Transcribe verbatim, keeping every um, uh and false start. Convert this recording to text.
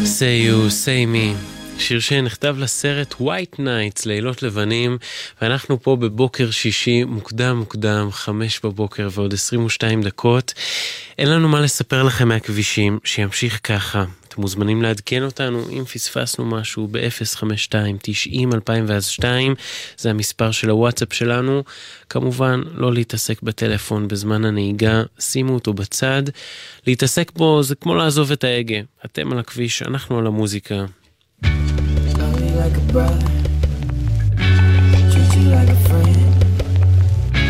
Say you, say me, שיר שנכתב לסרט White Nights, לילות לבנים, ואנחנו פה בבוקר שישי, מוקדם מוקדם, חמש בבוקר ועוד עשרים ושתיים דקות. אין לנו מה לספר לכם מהכבישים, שימשיך ככה. אתם מוזמנים לעדכן אותנו אם פספסנו משהו ב-אפס חמש שתיים תשעים אלפיים ושתיים, זה המספר של הוואטסאפ שלנו. כמובן, לא להתעסק בטלפון בזמן הנהיגה, שימו אותו בצד. להתעסק בו זה כמו לעזוב את ההגה. אתם על הכביש, אנחנו על המוזיקה. Love me like a brother, treat you like a friend.